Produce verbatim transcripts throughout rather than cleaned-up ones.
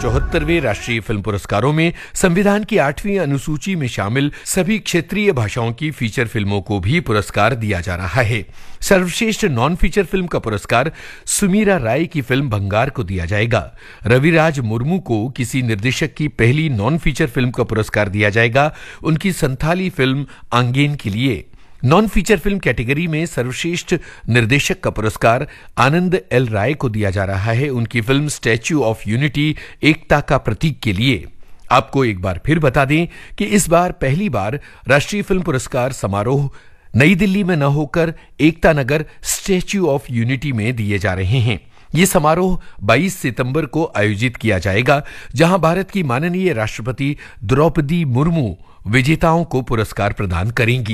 चौहत्तरवें राष्ट्रीय फिल्म पुरस्कारों में संविधान की आठवीं अनुसूची में शामिल सभी क्षेत्रीय भाषाओं की फीचर फिल्मों को भी पुरस्कार दिया जा रहा है। सर्वश्रेष्ठ नॉन फीचर फिल्म का पुरस्कार सुमीरा राय की फिल्म भंगार को दिया जाएगा। रविराज मुर्मू को किसी निर्देशक की पहली नॉन फीचर फिल्म का पुरस्कार दिया जाएगा, उनकी संथाली फिल्म आंगेन के लिए। नॉन फीचर फिल्म कैटेगरी में सर्वश्रेष्ठ निर्देशक का पुरस्कार आनंद एल राय को दिया जा रहा है, उनकी फिल्म स्टैच्यू ऑफ यूनिटी एकता का प्रतीक के लिए। आपको एक बार फिर बता दें कि इस बार पहली बार राष्ट्रीय फिल्म पुरस्कार समारोह नई दिल्ली में न होकर Ekta Nagar statue of unity में दिए जा रहे हैं। ये समारोह बाईस सितंबर को आयोजित किया जाएगा, जहां भारत की माननीय राष्ट्रपति द्रौपदी मुर्मू विजेताओं को पुरस्कार प्रदान करेंगी।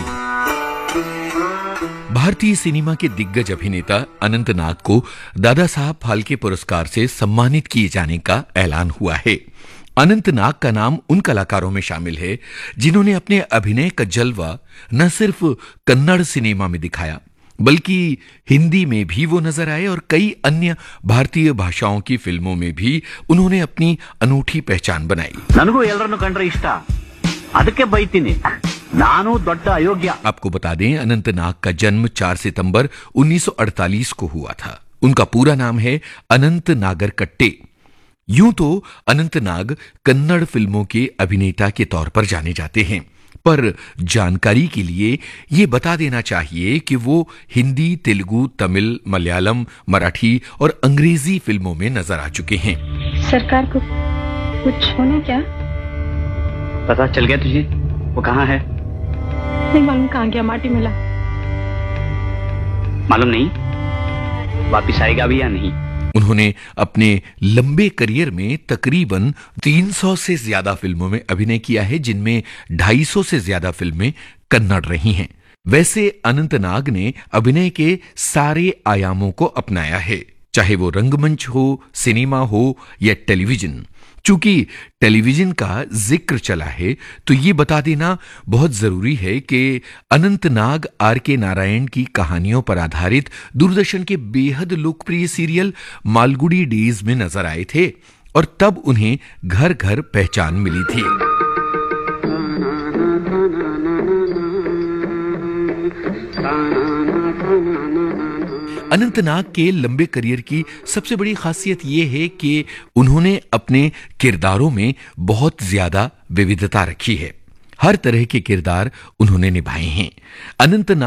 भारतीय सिनेमा के दिग्गज अभिनेता अनंत नाग को दादा साहब फाल्के पुरस्कार से सम्मानित किए जाने का ऐलान हुआ है। अनंत नाग का नाम उन कलाकारों में शामिल है जिन्होंने अपने अभिनय का जलवा न सिर्फ कन्नड़ सिनेमा में दिखाया, बल्कि हिंदी में भी वो नजर आए और कई अन्य भारतीय भाषाओं की फिल्मों में भी उन्होंने अपनी अनूठी पहचान बनाई। ननगू एल्लरन्नु कंड्रे इष्ट, अदक्के बय्तीनि, नानु दोड्ड अयोग्य। आपको बता दें, अनंत नाग का जन्म चार सितंबर उन्नीस सौ अड़तालीस को हुआ था। उनका पूरा नाम है अनंत नागर कट्टे। यूं तो अनंत नाग कन्नड़ फिल्मों के अभिनेता के तौर पर जाने जाते हैं, पर जानकारी के लिए ये बता देना चाहिए कि वो हिंदी, तेलुगु, तमिल, मलयालम, मराठी और अंग्रेजी फिल्मों में नजर आ चुके हैं। सरकार को कुछ होना क्या? पता चल गया तुझे? वो कहाँ है? नहीं मालूम कहाँ गया, माटी मिला। मालूम नहीं वापिस आएगा भी या नहीं। उन्होंने अपने लंबे करियर में तकरीबन तीन सौ से ज्यादा फिल्मों में अभिनय किया है, जिनमें ढाई सौ से ज्यादा फिल्में कन्नड़ रही हैं। वैसे अनंत नाग ने अभिनय के सारे आयामों को अपनाया है, चाहे वो रंगमंच हो, सिनेमा हो या टेलीविजन। चूंकि टेलीविजन का जिक्र चला है तो ये बता देना बहुत जरूरी है कि अनंत नाग आर के नारायण की कहानियों पर आधारित दूरदर्शन के बेहद लोकप्रिय सीरियल मालगुडी डेज में नजर आए थे और तब उन्हें घर घर पहचान मिली थी। अनंत नाग के लंबे करियर की सबसे बड़ी खासियत यह है कि उन्होंने अपने किरदारों में बहुत ज्यादा विविधता रखी है। हर तरह के किरदार उन्होंने निभाए हैं। अनंत नाग